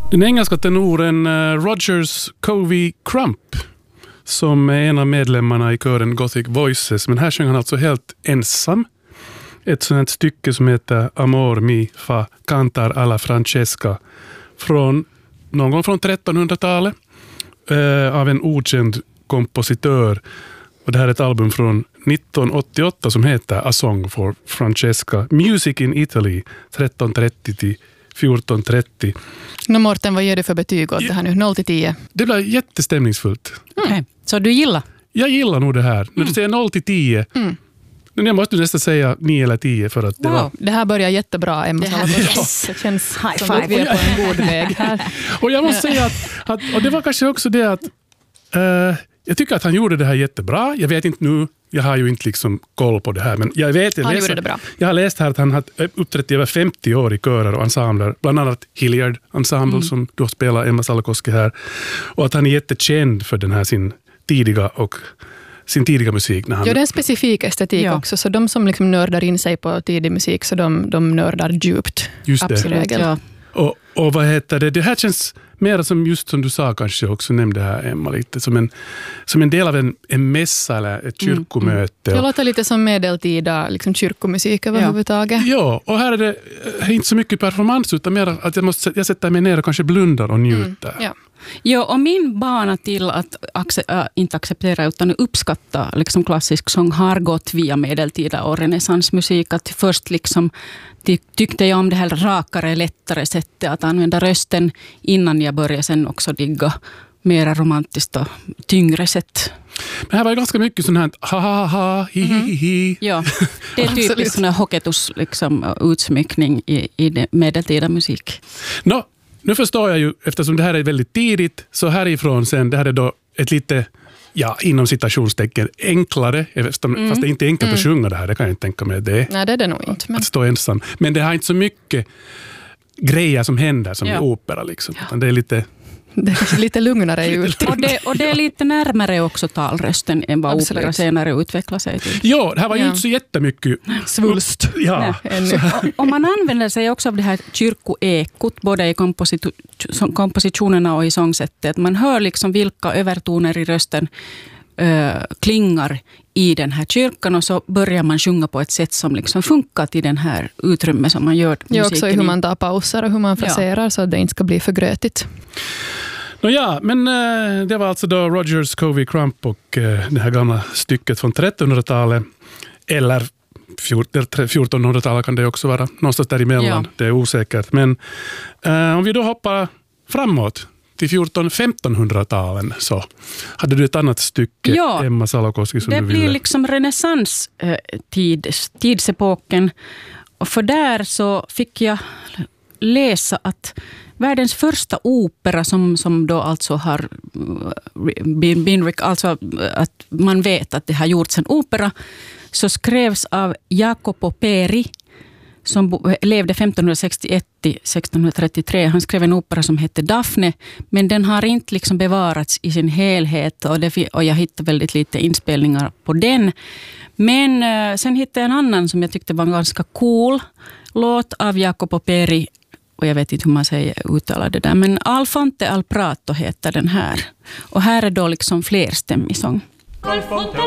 Den engelska tenoren Rogers Covey Crump, som är en av medlemmarna i kören Gothic Voices, men här sjöng han alltså helt ensam ett sådant stycke som heter Amor mi fa cantar alla Francesca någon gång från 1300-talet av en okänd kompositör. Och det här är ett album från 1988 som heter A Song for Francesca. Music in Italy 1330 till 1430. Mårten, vad ger du för betyg åt det här nu? 0-10? Det blir jättestämningsfullt. Okay. Så du gillar? Jag gillar nog det här. När du säger 0-10, men jag måste nästan säga 9 eller 10 för att det var... Det här börjar jättebra, Emma. Det känns som att vi är på en god väg här. Och jag måste säga att och det var kanske också det att jag tycker att han gjorde det här jättebra. Jag vet inte nu, jag har ju inte liksom koll på det här, men jag vet, han gjorde det bra. Jag har läst här att han har uppträtt i över 50 år i körer och ensembler, bland annat Hilliard Ensemble som då spelar Emma Salakoski här, och att han är jättekänd för den här sin tidiga musik. När han... Ja, det är en specifik estetik också, så de som liksom nördar in sig på tidig musik, så de nördar djupt. Just det. Absolut, ja. Och vad heter det? Det här känns mer som, just som du sa kanske också, nämnde här Emma lite, som en del av en mässa eller ett kyrkomöte. Det låter lite som medeltida liksom, kyrkomusik överhuvudtaget. Ja, och här är det inte så mycket performance utan mer att jag sätter mig ner och kanske blundar och njuter. Ja. Ja, och min bana till att inte acceptera utan uppskatta liksom klassisk sång har gått via medeltida och renässansmusik. Att först liksom tyckte jag om det här rakare, lättare sättet att använda rösten innan jag började sen också digga mera romantiskt och tyngre sätt. Men här var ju ganska mycket sån här ha hi. Ja, det är typiskt sån här Hoketus liksom, utsmyckning i medeltida musik. Nu förstår jag ju, eftersom det här är väldigt tidigt, så härifrån sen, det här är då ett lite, inom citationstecken, enklare, fast det är inte enkelt att sjunga det här, det kan jag inte tänka mig det. Nej, det är det nog inte. Att stå ensam. Men det har inte så mycket grejer som händer som i opera liksom, utan det är lite... Det är lite lugnare ut. Och det är lite närmare också talrösten än vad opera senare utvecklar sig till. Ja, det här var ju inte så jättemycket svulst. Ja. Och man använder sig också av det här kyrkoekot både i kompositionerna och i sångsättet. Man hör liksom vilka övertoner i rösten klingar i den här kyrkan och så börjar man sjunga på ett sätt som liksom funkar till den här utrymme som man gör musiken. Ja, också hur man tar pauser och hur man fraserar så att det inte ska bli för grötigt. Men det var alltså då Rogers Covey Crump och det här gamla stycket från 1300-talet eller 1400-talet kan det också vara, någonstans däremellan, det är osäkert. Men om vi då hoppar framåt till 1400-1500-talen så hade du ett annat stycke, Emma Salakoski, som det du ville. Det blir liksom renässans tidsepoken. Och för där så fick jag läsa att världens första opera som då alltså har alltså att man vet att det har gjorts en opera, så skrevs av Jacopo Peri som levde 1561-1633. Han skrev en opera som hette Daphne, men den har inte liksom bevarats i sin helhet och jag hittade väldigt lite inspelningar på den. Men sen hittade jag en annan som jag tyckte var en ganska cool låt av Jacopo Peri, och jag vet inte hur man säger uttala det där, men Al Fonte al Prato heter den här. Och här är då liksom flerstämmig sång. Al Fonte